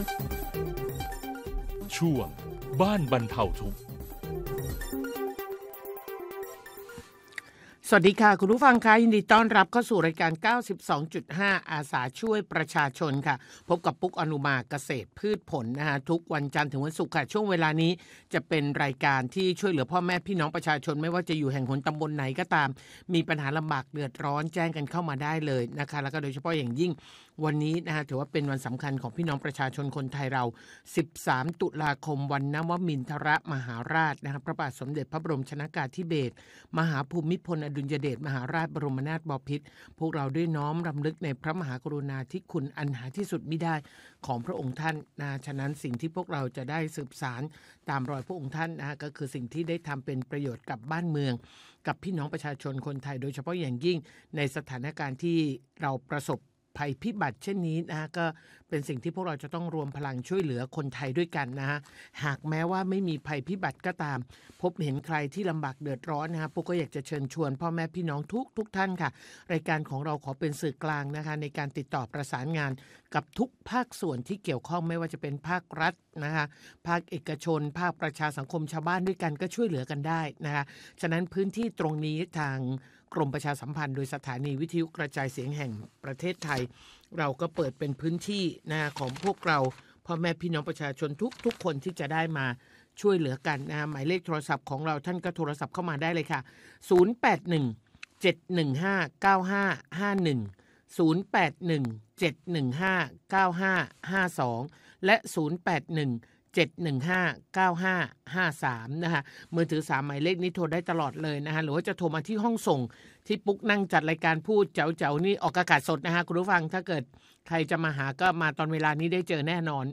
ช่วงบ้านบรรเทาทุกข์สวัสดีค่ะคุณผู้ฟังคะยินดีต้อนรับเข้าสู่รายการ 92.5 อาสาช่วยประชาชนค่ะพบกับปุ๊กอนุมาเกษตรพืชผลนะคะทุกวันจันทร์ถึงวันศุกร์ค่ะช่วงเวลานี้จะเป็นรายการที่ช่วยเหลือพ่อแม่พี่น้องประชาชนไม่ว่าจะอยู่แห่งหนตำบลไหนก็ตามมีปัญหาลำบากเดือดร้อนแจ้งกันเข้ามาได้เลยนะคะแล้วก็โดยเฉพาะอย่างยิ่งวันนี้นะคะถือว่าเป็นวันสำคัญของพี่น้องประชาชนคนไทยเรา13ตุลาคมวันนวมินทรมหาราชนะคะพระบาทสมเด็จพระบรมชนกาธิเบศรมหาภูมิพลอดุลยเดชมหาราชบรมนาถบพิตรพวกเราด้วยน้อมรำลึกในพระมหากรุณาธิคุณอันหาที่สุดมิได้ของพระองค์ท่านนะฉะนั้นสิ่งที่พวกเราจะได้สืบสานตามรอยพระองค์ท่านนะก็คือสิ่งที่ได้ทำเป็นประโยชน์กับบ้านเมืองกับพี่น้องประชาชนคนไทยโดยเฉพาะอย่างยิ่งในสถานการณ์ที่เราประสบภัยพิบัติเช่นนี้นะฮะก็เป็นสิ่งที่พวกเราจะต้องรวมพลังช่วยเหลือคนไทยด้วยกันนะฮะหากแม้ว่าไม่มีภัยพิบัติก็ตามพบเห็นใครที่ลำบากเดือดร้อนนะฮะปุ๊กก็อยากจะเชิญชวนพ่อแม่พี่น้องทุกท่านค่ะรายการของเราขอเป็นสื่อกลางนะคะในการติดต่อประสานงานกับทุกภาคส่วนที่เกี่ยวข้องไม่ว่าจะเป็นภาครัฐนะคะภาคเอกชนภาคประชาสังคมชาวบ้านด้วยกันก็ช่วยเหลือกันได้นะคะฉะนั้นพื้นที่ตรงนี้ทางกรมประชาสัมพันธ์โดยสถานีวิทยุกระจายเสียงแห่งประเทศไทยเราก็เปิดเป็นพื้นที่นะของพวกเราพ่อแม่พี่น้องประชาชนทุกคนที่จะได้มาช่วยเหลือกันนะหมายเลขโทรศัพท์ของเราท่านก็โทรศัพท์เข้ามาได้เลยค่ะ081-715-9551 081-715-9552 และ081-715-9553 นะคะมือถือ3หมายเลขนี้โทรได้ตลอดเลยนะคะหรือว่าจะโทรมาที่ห้องส่งที่ปุ๊กนั่งจัดรายการพูดเจ๋วๆนี่ออกอากาศสดนะคะคุณผู้ฟังถ้าเกิดใครจะมาหาก็มาตอนเวลานี้ได้เจอแน่นอน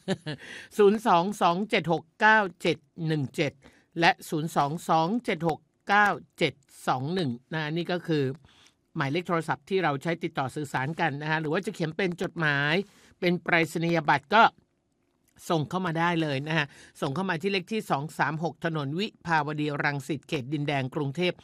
022769717 และ 022769721 นะนี่ก็คือหมายเลขโทรศัพท์ที่เราใช้ติดต่อสื่อสารกันนะคะหรือว่าจะเขียนเป็นจดหมายเป็นไปรษณียบัตรก็ส่งเข้ามาได้เลยนะฮะส่งเข้ามาที่เลขที่236ถนนวิภาวดีรังสิตเขตดินแดงกรุงเทพ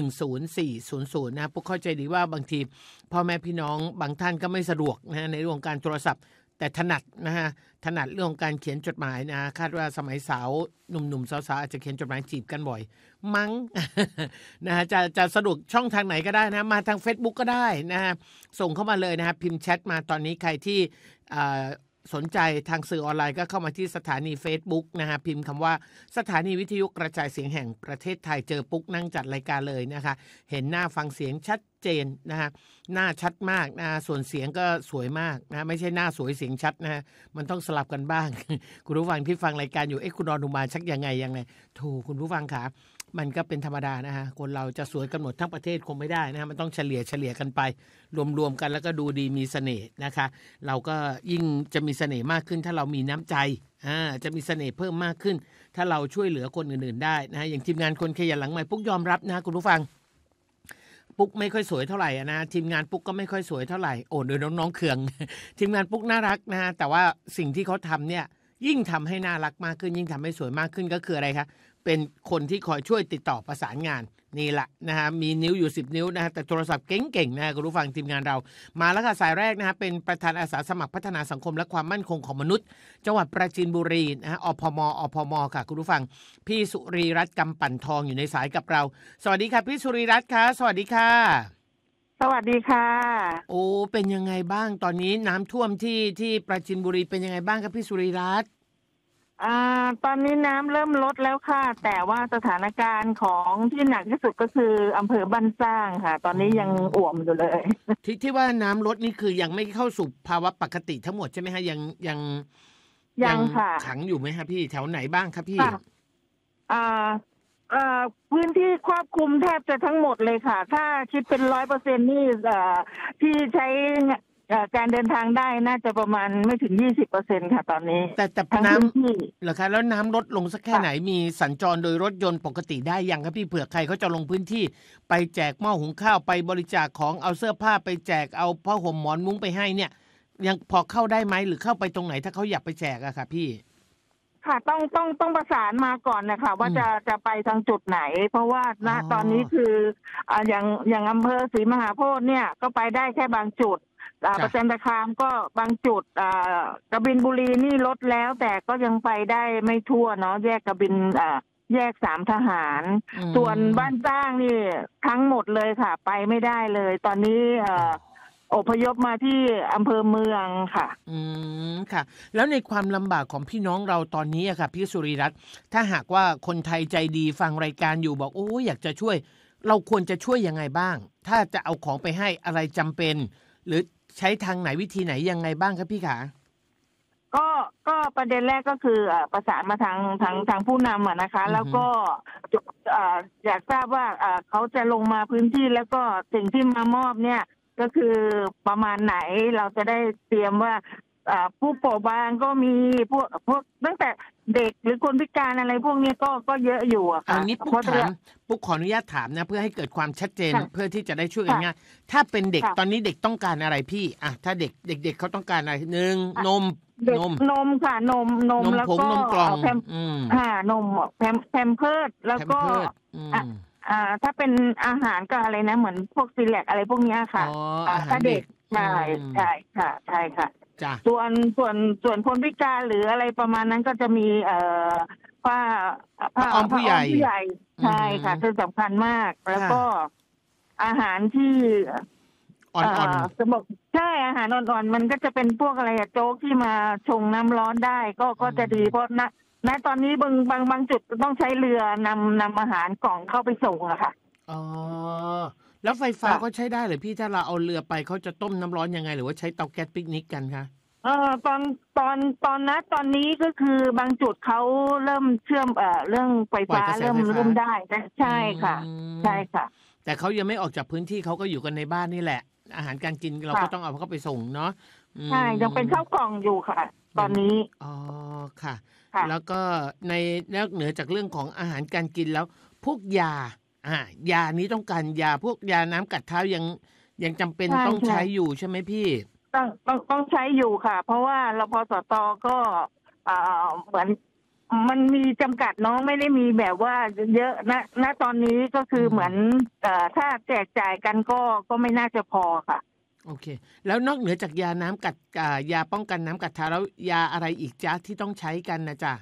10400นะปุ๊กเข้าใจดีว่าบางทีพ่อแม่พี่น้องบางท่านก็ไม่สะดวกนะในเรื่องของการโทรศัพท์แต่ถนัดนะฮะถนัดเรื่องของการเขียนจดหมายนะคาดว่าสมัยสาวหนุ่มๆสาวๆอาจจะเขียนจดหมายจีบกันบ่อยมั้ง นะฮะจะสะดวกช่องทางไหนก็ได้นะมาทาง Facebook ก็ได้นะฮะส่งเข้ามาเลยนะฮะพิมพ์แชทมาตอนนี้ใครที่สนใจทางสื่อออนไลน์ก็เข้ามาที่สถานี Facebook นะฮะพิมพ์คำว่าสถานีวิทยุกระจายเสียงแห่งประเทศไทยเจอปุ๊กนั่งจัดรายการเลยนะคะเห็นหน้าฟังเสียงชัดเจนนะฮะหน้าชัดมากนะส่วนเสียงก็สวยมากนะไม่ใช่หน้าสวยเสียงชัดนะมันต้องสลับกันบ้าง คุณผู้ฟังที่ฟังรายการอยู่คุณอนุมาชักยังไงถูกคุณผู้ฟังค่ะมันก็เป็นธรรมดานะฮะคนเราจะสวยกันหมดทั้งประเทศคงไม่ได้นะฮะมันต้องเฉลี่ยกันไปรวมกันแล้วก็ดูดีมีเสน่ห์นะคะเราก็ยิ่งจะมีเสน่ห์มากขึ้นถ้าเรามีน้ำใจจะมีเสน่ห์เพิ่มมากขึ้นถ้าเราช่วยเหลือคนอื่นๆได้นะอย่างทีมงานคนขยันหลังใหม่ปุ๊กยอมรับนะคุณผู้ฟังปุ๊กไม่ค่อยสวยเท่าไหร่นะทีมงานปุ๊กก็ไม่ค่อยสวยเท่าไหร่โอ้โดยน้องๆเคือง ทีมงานปุ๊กน่ารักนะฮะแต่ว่าสิ่งที่เขาทำเนี่ยยิ่งทำให้น่ารักมากขึ้นยิ่งทำให้สวยมากขึ้นก็คืออะไรคะเป็นคนที่คอยช่วยติดต่อประสานงานนี่แหละนะฮะมีนิ้วอยู่10นิ้วนะฮะแต่โทรศัพท์เก่งๆนะคุณผู้ฟังทีมงานเรามาแล้วค่ะสายแรกนะฮะเป็นประธานอาสาสมัครพัฒนาสังคมและความมั่นคงของมนุษย์จังหวัดปราจีนบุรีนะฮะอพมค่ะคุณผู้ฟังพี่สุรีรัตน์กำปั่นทองอยู่ในสายกับเราสวัสดีค่ะพี่สุรีรัตน์ค่ะสวัสดีค่ะสวัสดีค่ะโอ้เป็นยังไงบ้างตอนนี้น้ำท่วมที่ปราจีนบุรีเป็นยังไงบ้างครับพี่สุรีรัตน์ตอนนี้น้ำเริ่มลดแล้วค่ะแต่ว่าสถานการณ์ของที่หนักที่สุดก็คืออำเภอบ้านสร้างค่ะตอนนี้ยังอ่วมอยู่เลยที่ว่าน้ำลดนี่คือยังไม่เข้าสู่ภาวะปกติทั้งหมดใช่ไหมฮะยังค่ะขังอยู่ไหมครับพี่แถวไหนบ้างครับพี่พื้นที่ครอบคลุมแทบจะทั้งหมดเลยค่ะถ้าคิดเป็น100%นี่ที่ใช้การเดินทางได้น่าจะประมาณไม่ถึง 20% ค่ะตอนนี้แต่น้ำเหรอคะแล้วน้ำลดลงสักแค่ไหนมีสัญจรโดยรถยนต์ปกติได้ยังครับพี่เผื่อใครเขาจะลงพื้นที่ไปแจกหม้อหุงข้าวไปบริจาคของเอาเสื้อผ้าไปแจกเอาผ้าห่มหมอนมุ้งไปให้เนี่ยยังพอเข้าได้ไหมหรือเข้าไปตรงไหนถ้าเขาอยากไปแจกอะค่ะพี่ค่ะต้องประสานมาก่อนนะคะว่าจะไปทางจุดไหนเพราะว่าณตอนนี้คืออย่างอำเภอศรีมหาโพธิ์เนี่ยก็ไปได้แค่บางจุดประจันตคามก็บางจุดกบินบุรีนี่ลดแล้วแต่ก็ยังไปได้ไม่ทั่วเนาะแยกกบินแยกสามทหารส่วนบ้านสร้างนี่ทั้งหมดเลยค่ะไปไม่ได้เลยตอนนี้อพยพมาที่อำเภอเมืองค่ะค่ะแล้วในความลำบากของพี่น้องเราตอนนี้อะค่ะพี่สุริรัตน์ถ้าหากว่าคนไทยใจดีฟังรายการอยู่บอกโอ้อยากจะช่วยเราควรจะช่วยยังไงบ้างถ้าจะเอาของไปให้อะไรจำเป็นหรือใช้ทางไหนวิธีไหนยังไงบ้างครับพี่ขาก็ประเด็นแรกก็คือประสานมาทางผู้นำนะคะแล้วก็อยากทราบว่าเขาจะลงมาพื้นที่แล้วก็สิ่งที่มามอบเนี่ยก็คือประมาณไหนเราจะได้เตรียมว่าผู้เปราะบางก็มีพวกตั้งแต่เด็กหรือคนพิการอะไรพวกนี้ก็เยอะอยู่อะค่ะอันนี้ปุ๊กขออนุญาตถามนะเพื่อให้เกิดความชัดเจนเพื่อที่จะได้ช่วยกันง่ายถ้าเป็นเด็กตอนนี้เด็กต้องการอะไรพี่ถ้าเด็กเขาต้องการอะไรนมค่ะนมแล้วก็นมกล่องนมแพมเพิร์สแล้วก็ถ้าเป็นอาหารก็อะไรนะเหมือนพวกซีแลกอะไรพวกนี้ค่ะถ้าเด็กใช่ค่ะส่วนคนพิการหรืออะไรประมาณนั้นก็จะมีผ้าอ้อมผู้ใหญ่ใช่ค่ะซึ่งสำคัญมากแล้วก็อาหารที่อ่อนจะบอกใช่อาหารอ่อนๆมันก็จะเป็นพวกอะไรโจ๊กที่มาชงน้ำร้อนได้ก็จะดีเพราะณตอนนี้บางจุดต้องใช้เรือนำอาหารกล่องเข้าไปส่งอะค่ะแล้วไฟฟ้าก็ใช้ได้หรือพี่ถ้าเราเอาเรือไปเขาจะต้มน้ำร้อนยังไงหรือว่าใช้เตาแก๊สปิกนิกกันคะตอนนี้ก็คือบางจุดเขาเริ่มเชื่อมเรื่องไฟฟ้าเริ่มได้ใช่ค่ะแต่เขายังไม่ออกจากพื้นที่เขาก็อยู่กันในบ้านนี่แหละอาหารการกินเราก็ต้องเอาเข้าไปส่งเนาะใช่ยังเป็นข้าวกล่องอยู่ค่ะตอนนี้ค่ะแล้วก็ในนอกเหนือจากเรื่องของอาหารการกินแล้วพวกยานี้ต้องการยาพวกยาน้ำกัดเท้ายังจำเป็นต้องใช้อยู่ใช่ไหมพี่ต้องใช้อยู่ค่ะเพราะว่ารพสต.ก็เหมือนมันมีจำกัดน้องไม่ได้มีแบบว่าเยอะณตอนนี้ก็คือเหมือนถ้าแจกจ่ายกันก็ไม่น่าจะพอค่ะโอเคแล้วนอกเหนือจากยาน้ำกัดยาป้องกันน้ำกัดเท้าแล้วยาอะไรอีกจ๊ะที่ต้องใช้กันนะจ๊ะ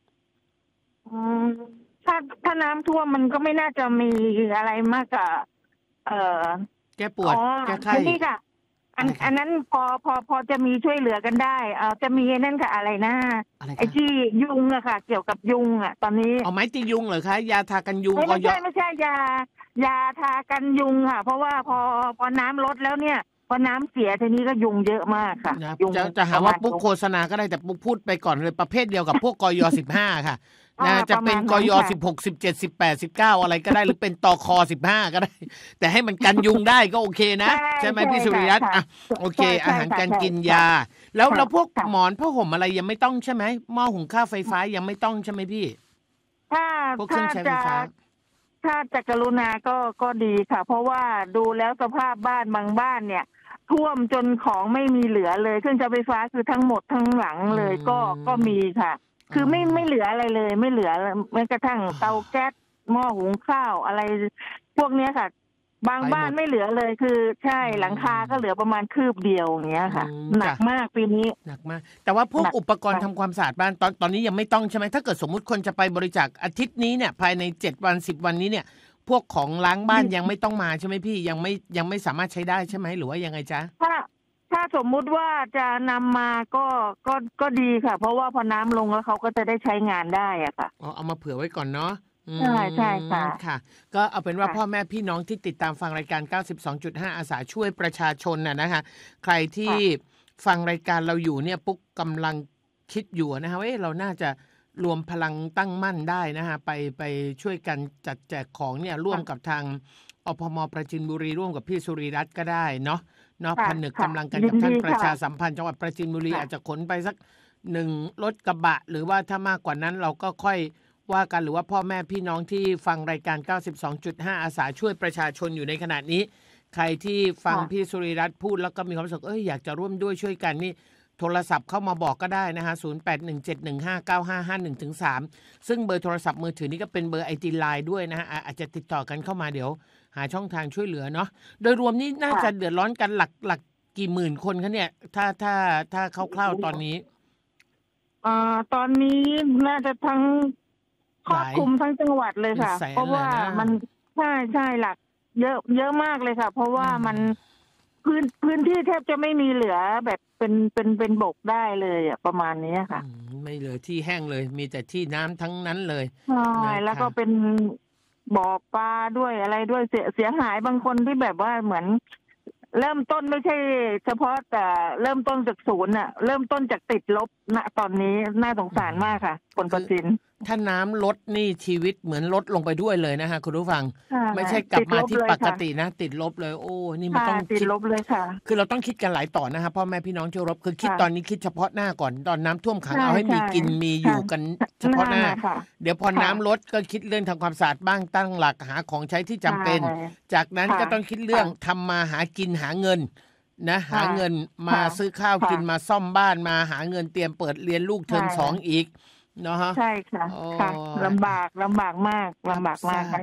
ถ้าน้ำท่วมมันก็ไม่น่าจะมีอะไรมากกับแก้ปวดแก้ไข้นี่ค่ะอันนั้นพอจะมีช่วยเหลือกันได้จะมีนั่นค่ะอะไรนะไอ้ที่ยุงอะค่ะเกี่ยวกับยุงอะตอนนี้ไม้ตียุงเหรอคะยาทากันยุงไม่ใช่ยาทากันยุงค่ะเพราะว่าพอน้ำลดแล้วเนี่ยพอน้ำเสียทีนี้ก็ยุงเยอะมากค่ะจะหาว่าปุ๊กโฆษณาก็ได้แต่ปุ๊กพูดไปก่อนเลยประเภทเดียวกับพวกกย15ค่ะจะเป็นกย16 17 18 19อะไรก็ได้หรือเป็นตค15ก็ได้แต่ให้มันกันยุงได้ก็โอเคนะใช่ไหมพี่สุริรัตน์โอเคอาหารการกินยาแล้วพวกหมอนผ้าห่มอะไรยังไม่ต้องใช่ไหมหม้อหุงข้าวไฟฟ้ายังไม่ต้องใช่ไหมพี่พวกเครื่องใช้ไฟฟ้าถ้าจะกรุณาก็ดีค่ะเพราะว่าดูแล้วสภาพบ้านบางบ้านเนี่ยท่วมจนของไม่มีเหลือเลยเครื่องใช้ไฟฟ้าคือทั้งหมดทั้งหลังเลยก็มีค่ะคือไม่เหลืออะไรเลยไม่เหลือแม้กระทั่งเตาแก๊สหม้อหุงข้าวอะไรพวกนี้ค่ะบางบ้านไม่เหลือเลยคือใช่หลังคาก็เหลือประมาณคืบเดียวอย่างเงี้ยค่ะหนักมากปีนี้หนักมากแต่ว่าพวกอุปกรณ์ทำความสะอาดบ้านตอนนี้ยังไม่ต้องใช่ไหมถ้าเกิดสมมุติคนจะไปบริจาคอาทิตย์นี้เนี่ยภายใน7 วัน10 วันนี้เนี่ยพวกของล้างบ้านยังไม่ต้องมาใช่ไหมพี่ยังไม่สามารถใช้ได้ใช่ไหมหรือว่ายังไงจ๊ะถ้าสมมุติว่าจะนำมาก็ดีค่ะเพราะว่าพอน้ำลงแล้วเขาก็จะได้ใช้งานได้อะค่ะเอามาเผื่อไว้ก่อนเนาะใช่ค่ะก็เอาเป็นว่าพ่อแม่พี่น้องที่ติดตามฟังรายการ 92.5 อาสาช่วยประชาชนนะคะใครที่ฟังรายการเราอยู่เนี่ยปุ๊กกำลังคิดอยู่นะคะว่าเราน่าจะรวมพลังตั้งมั่นได้นะคะไปช่วยกันจัดแจกของเนี่ยร่วมกับทางอพม.ปราจีนบุรีร่วมกับพี่สุริรัตน์ก็ได้เนาะผนึกกำลังกันกับท่านประชาสัมพันธ์จังหวัดปราจีนบุรีอาจจะขนไปสัก1รถกระบะหรือว่าถ้ามากกว่านั้นเราก็ค่อยว่ากันหรือว่าพ่อแม่พี่น้องที่ฟังรายการ 92.5 อาสาช่วยประชาชนอยู่ในขณะนี้ใครที่ฟังพี่สุริรัตน์พูดแล้วก็มีความรู้สึกอยากจะร่วมด้วยช่วยกันนี่โทรศัพท์เข้ามาบอกก็ได้นะคะ0817159551-3ซึ่งเบอร์โทรศัพท์มือถือนี่ก็เป็นเบอร์ ID Line ด้วยนะฮะอาจจะติดต่อกันเข้ามาเดี๋ยวหาช่องทางช่วยเหลือเนาะโดยรวมนี่น่าจะเดือดร้อนกันหลักกี่หมื่นคนคะเนี่ยถ้าคร่าวๆตอนนี้ตอนนี้น่าจะทั้งครอบคลุมทั้งจังหวัดเลยค่ะเพราะว่ามันใช่หลักเยอะมากเลยค่ะเพราะว่ามันพื้นที่แทบจะไม่มีเหลือแบบเป็นบกได้เลยอ่ะประมาณนี้ค่ะไม่เหลือที่แห้งเลยมีแต่ที่น้ำทั้งนั้นเลยใช่แล้วก็เป็นบ่อปลาด้วยอะไรด้วยเสียหายบางคนที่แบบว่าเหมือนเริ่มต้นไม่ใช่เฉพาะแต่เริ่มต้นจากศูนย์อ่ะเริ่มต้นจากติดลบณตอนนี้น่าสงสารมากค่ะผลประสินถ้าน้ำลดนี่ชีวิตเหมือนลดลงไปด้วยเลยนะฮะคุณผู้ฟังไม่ใช่กลับมาที่ปกตินะติดลบเลยโอ้นี่มันต้องติดลบเลยค่ะคือเราต้องคิดกันหลายต่อนะครับพ่อแม่พี่น้องช่วยรบคือคิดตอนนี้คิดเฉพาะหน้าก่อนตอนน้ำท่วมขังเอาให้มีกินมีอยู่กันเฉพาะหน้าเดี๋ยวพอน้ำลดก็คิดเรื่องทำความสะอาดบ้างตั้งหลักหาของใช้ที่จำเป็นจากนั้นก็ต้องคิดเรื่องทำมาหากินหาเงินนะหาเงินมาซื้อข้าวกินมาซ่อมบ้านมาหาเงินเตรียมเปิดเรียนลูกเทอม2อีกเนาะใช่ค่ะลำบากมากค่ะ